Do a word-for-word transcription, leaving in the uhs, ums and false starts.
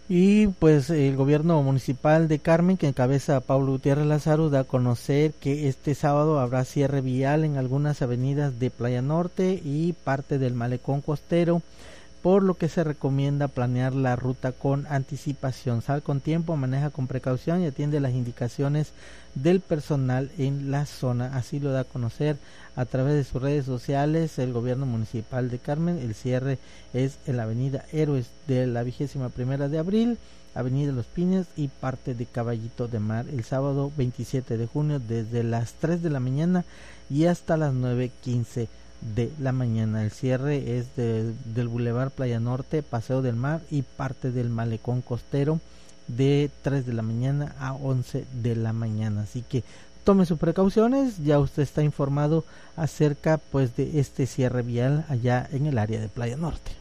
Y pues el gobierno municipal de Carmen, que encabeza Pablo Gutiérrez Lazaro, da a conocer que este sábado habrá cierre vial en algunas avenidas de Playa Norte y parte del malecón costero, por lo que se recomienda planear la ruta con anticipación. Sal con tiempo, maneja con precaución y atiende las indicaciones del personal en la zona. Así lo da a conocer a través de sus redes sociales el gobierno municipal de Carmen. El cierre es en la avenida Héroes de la vigésima primera de abril, avenida Los Pinos y parte de Caballito de Mar, el sábado veintisiete de junio desde las tres de la mañana y hasta las nueve quince de la mañana. El cierre es de, del Boulevard Playa Norte, Paseo del Mar y parte del malecón costero de tres de la mañana a once de la mañana. Así que tome sus precauciones, ya usted está informado acerca pues de este cierre vial allá en el área de Playa Norte.